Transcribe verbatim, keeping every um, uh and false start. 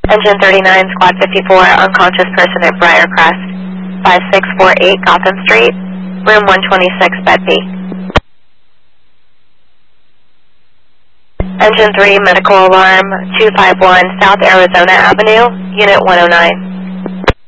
Engine thirty-nine, Squad fifty-four, unconscious person at Briarcrest, five six four eight Gotham Street, room one twenty-six, bed B. Engine three, medical alarm, two five one South Arizona Avenue, unit one oh nine.